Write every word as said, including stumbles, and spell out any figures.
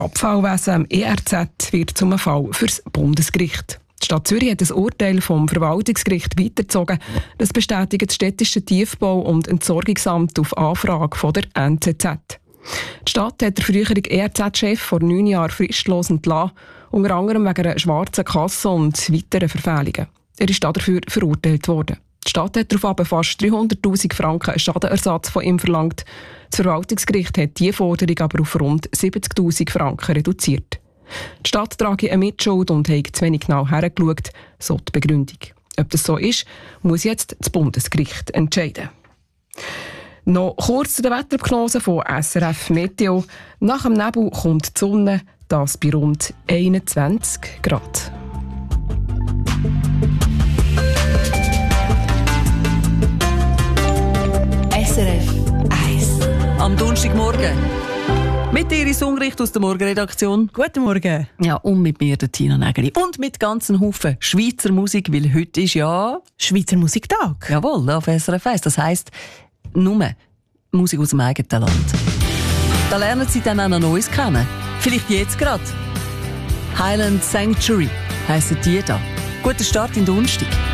Abfallwesen am E R Z wird zum Fall fürs Bundesgericht. Die Stadt Zürich hat das Urteil vom Verwaltungsgericht weitergezogen. Das bestätigt das städtische Tiefbau- und Entsorgungsamt auf Anfrage von der N Z Z. Die Stadt hat den früheren E R Z-Chef vor neun Jahren fristlos entlassen, unter anderem wegen einer schwarzen Kasse und weiteren Verfehlungen. Er ist dafür verurteilt worden. Die Stadt hat darauf fast dreihunderttausend Franken Schadenersatz von ihm verlangt. Das Verwaltungsgericht hat diese Forderung aber auf rund siebzigtausend Franken reduziert. Die Stadt trage eine Mitschuld und hat zu wenig genau hergeschaut, so die Begründung. Ob das so ist, muss jetzt das Bundesgericht entscheiden. Noch kurz zu den Wetterprognosen von S R F Meteo. Nach dem Nebel kommt die Sonne, das bei rund einundzwanzig Grad. S R F eins. Am Donnerstagmorgen. Mit Iris Ungricht aus der Morgenredaktion. Guten Morgen. Ja, und mit mir, der Tina Nägeli. Und mit ganzen Haufen Schweizer Musik, weil heute ist ja... Schweizer Musiktag. Jawohl, auf S R F eins. Das heisst, nur Musik aus dem eigenen Land. Da lernen Sie dann auch noch Neues kennen. Vielleicht jetzt gerade. Highland Sanctuary heissen die da. Guten Start in den Donnerstag.